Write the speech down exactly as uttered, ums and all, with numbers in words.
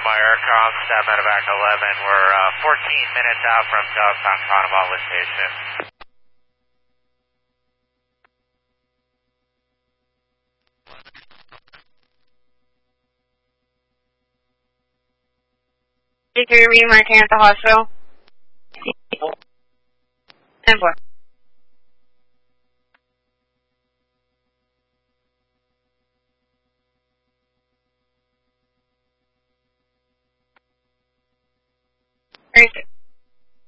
Aircom, staff medevac eleven. We're uh, fourteen minutes out from Dogtown Carnival lift station. D three remarking at the hospital. ten four. thirty-six.